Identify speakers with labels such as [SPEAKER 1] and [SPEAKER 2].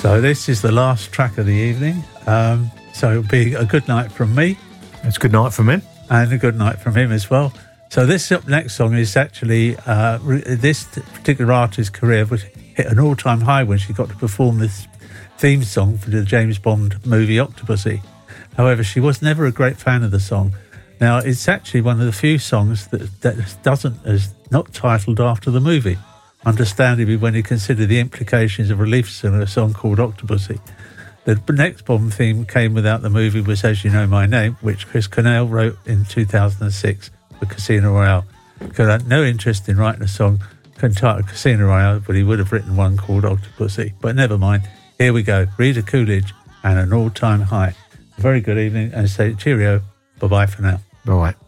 [SPEAKER 1] So this is the last track of the evening. So it'll be a good night from me.
[SPEAKER 2] It's a good night from him.
[SPEAKER 1] And a good night from him as well. So this next song is actually, this particular artist's career was hit an all-time high when she got to perform this theme song for the James Bond movie Octopussy. However, she was never a great fan of the song. Now, it's actually one of the few songs that is not titled after the movie, understandably when you consider the implications of releasing a song called Octopussy. The next Bond theme came without the movie was As You Know My Name, which Chris Cornell wrote in 2006 for Casino Royale. Because I had no interest in writing a song entitled Casino Royale, but he would have written one called Octopussy. But never mind. Here we go. Rita Coolidge and An All-Time High. A very good evening and say cheerio. Bye-bye for now.
[SPEAKER 2] Bye-bye.